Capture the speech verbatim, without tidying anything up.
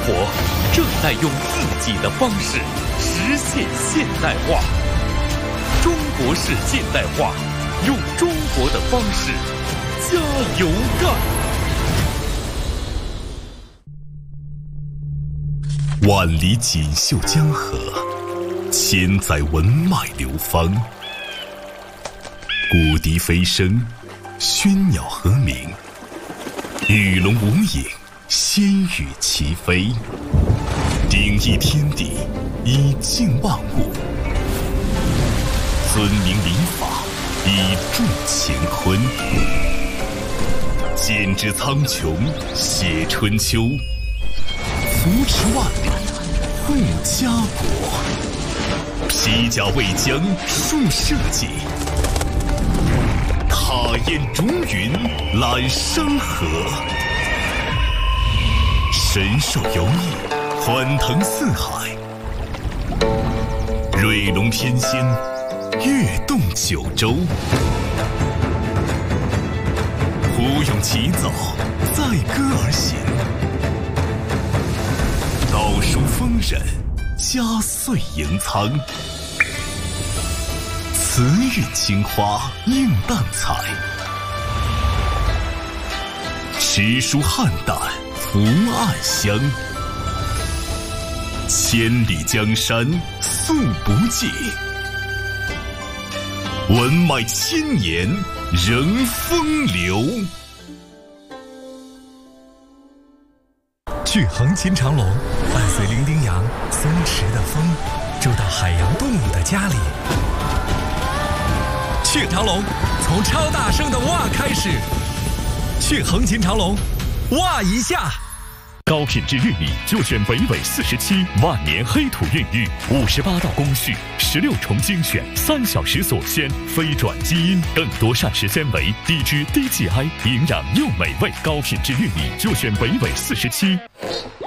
活正在用自己的方式实现现代化。中国式现代化，用中国的方式加油干！万里锦绣江河，千载文脉流芳。古笛飞声，喧鸟和鸣，鱼龙无影，仙羽齐飞。鼎益天地，以静万物；尊明礼法，以重乾坤。剪纸苍穹，写春秋，扶持万里，护家国。披甲为疆，树社稷；踏烟逐云，揽山河。神兽游弋，欢腾四海；瑞龙天仙，跃动九州。胡勇起早，载歌而行；道书丰稔，家岁盈仓。慈韵青花，映淡彩；诗书汉淡，福暗香。千里江山素不尽，文脉千年仍风流。 去横琴长龙，伴随伶仃羊、松弛的风，住到海洋动物的家里。去长龙，从超大声的哇开始。去横琴长龙，哇一下。 高品质玉米就选北纬四十七万年黑土孕育，五十八道工序，十六重精选，三小时锁鲜，非转基因，更多膳食纤维，低脂低 G I， 营养又美味。高品质玉米就选北纬四十七。